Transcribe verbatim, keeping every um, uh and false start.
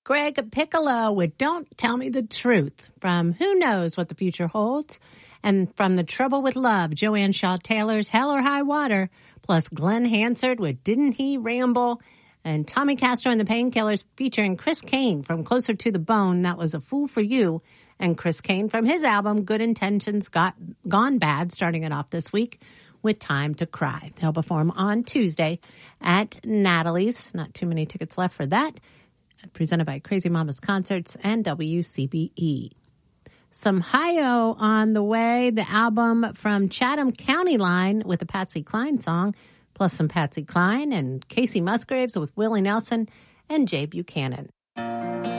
Greg Piccolo with Don't Tell Me the Truth from Who Knows What the Future Holds. And from The Trouble with Love, Joanne Shaw Taylor's Hell or High Water, plus Glenn Hansard with Didn't He Ramble, and Tommy Castro and the Painkillers featuring Chris Kane from Closer to the Bone. That was A Fool for You. And Chris Kane from his album Good Intentions Got Gone Bad, starting it off this week with Time to Cry. They'll perform on Tuesday at Natalie's. Not too many tickets left for that. Presented by Crazy Mamas Concerts and W C B E. Some Hi-Yo on the way, the album from Chatham County Line with a Patsy Cline song, plus some Patsy Cline and Casey Musgraves with Willie Nelson and Jay Buchanan.